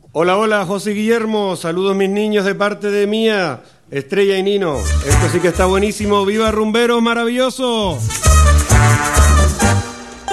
Hola, hola, José Guillermo. Saludos mis niños de parte de Mía, Estrella y Nino. Esto sí que está buenísimo. ¡Viva Rumberos, maravilloso!